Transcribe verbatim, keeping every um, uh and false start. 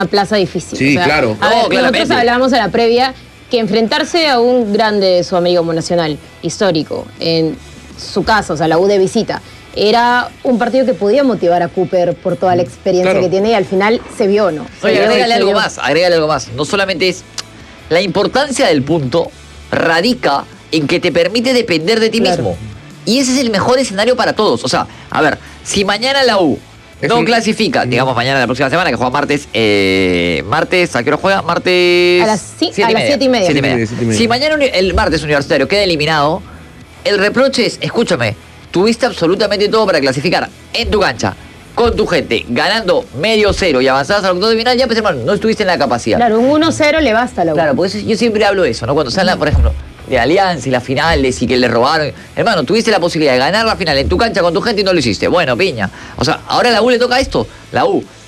plaza difícil. Sí, o sea, claro. A No, ver, claramente. nosotros hablábamos en la previa que enfrentarse a un grande de su amigo Nacional, histórico, en su casa, o sea, la U de visita, era un partido que podía motivar a Cooper por toda la experiencia Claro. que tiene y al final se vio, ¿no? Se Oye, vio, agrégale se algo vio. más, agrégale algo más. No solamente es... La importancia del punto radica en que te permite depender de ti Claro. mismo. Y ese es el mejor escenario para todos. O sea, a ver, si mañana la U Es no un- clasifica, digamos mañana la próxima semana, que juega martes, eh, martes, ¿a qué hora juega? Martes... A las ci- a las siete y media. Siete y media. Siete y media, siete y media. Si mañana uni- el martes Universitario queda eliminado, el reproche es, escúchame, tuviste absolutamente todo para clasificar en tu cancha, con tu gente, ganando medio cero y avanzadas al octavo de final, ya pues hermano, no estuviste en la capacidad. Claro, un uno cero le basta a la U. Claro, por eso yo siempre hablo de eso, ¿no? Cuando se habla, por ejemplo, de Alianza y las finales y que le robaron. Hermano, tuviste la posibilidad de ganar la final en tu cancha con tu gente y no lo hiciste. Bueno, piña. O sea, ahora a la U le toca esto. La U